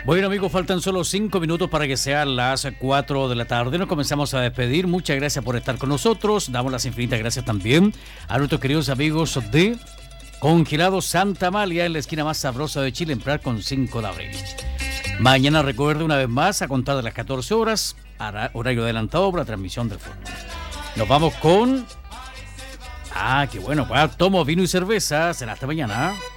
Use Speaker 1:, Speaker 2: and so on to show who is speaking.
Speaker 1: Bueno, amigos, faltan solo 5 minutos para que sean las 4 de la tarde. Nos comenzamos a despedir. Muchas gracias por estar con nosotros. Damos las infinitas gracias también a nuestros queridos amigos de Congelado Santa Amalia, en la esquina más sabrosa de Chile, en Prat con 5 de abril. Mañana recuerde una vez más a contar de las 14 horas, horario adelantado para la transmisión del fútbol. Nos vamos con... qué bueno, tomo vino y cerveza. Será hasta mañana.